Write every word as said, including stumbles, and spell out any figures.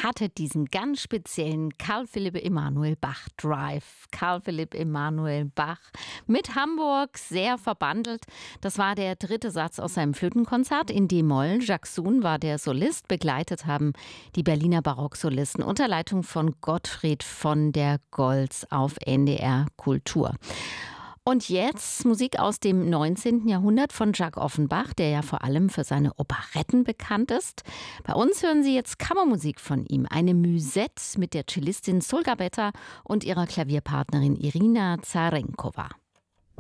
hatte diesen ganz speziellen Carl Philipp Emanuel Bach Drive. Carl Philipp Emanuel Bach mit Hamburg sehr verbandelt. Das war der dritte Satz aus seinem Flötenkonzert in D-Moll. Jacques Soon war der Solist. Begleitet haben die Berliner Barocksolisten unter Leitung von Gottfried von der Goltz auf N D R Kultur. Und jetzt Musik aus dem neunzehnten Jahrhundert von Jacques Offenbach, der ja vor allem für seine Operetten bekannt ist. Bei uns hören Sie jetzt Kammermusik von ihm. Eine Musette mit der Cellistin Solga Beta und ihrer Klavierpartnerin Irina Zarenkova.